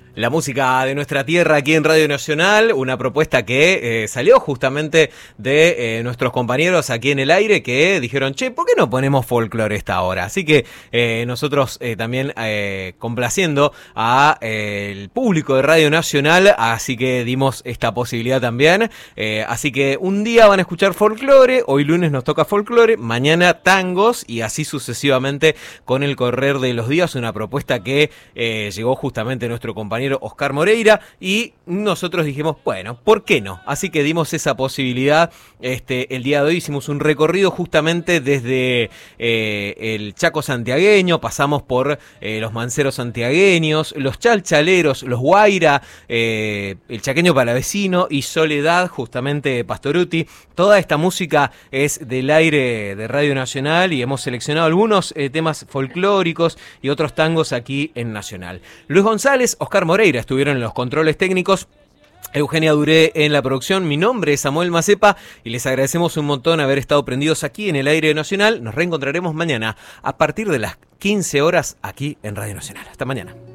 La música de nuestra tierra aquí en Radio Nacional, una propuesta que salió justamente de nuestros compañeros aquí en el aire que dijeron, che, ¿por qué no ponemos folclore esta hora? Así que nosotros también complaciendo a el público de Radio Nacional, así que dimos esta posibilidad también. Así que un día van a escuchar folclore, hoy lunes nos toca folclore, mañana tangos y así sucesivamente con el correr de los días, una propuesta que llegó justamente nuestro compañero Oscar Moreira y nosotros dijimos, bueno, ¿por qué no? Así que dimos esa posibilidad. El día de hoy hicimos un recorrido justamente desde el Chaco santiagueño, pasamos por los manceros santiagueños, los chalchaleros, los guaira, el chaqueño palavecino y Soledad, justamente Pastoruti. Toda esta música es del aire de Radio Nacional y hemos seleccionado algunos temas folclóricos y otros tangos aquí en Nacional. Luis González, Oscar Moreira estuvieron en los controles técnicos, Eugenia Duré en la producción, mi nombre es Samuel Macepa y les agradecemos un montón haber estado prendidos aquí en el aire nacional. Nos reencontraremos mañana a partir de las 15 horas aquí en Radio Nacional. Hasta mañana.